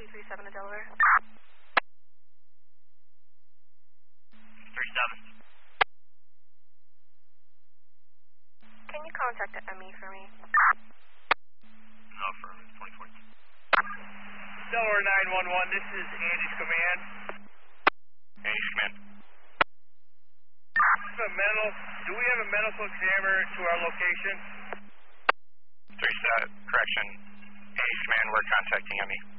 237 to Delaware. 37. Can you contact the ME for me? No, affirmative, 2014. Delaware 911, this is Andy's command. Andy's command. Do we have a medical examiner to our location? Correction. Andy's command, we're contacting ME.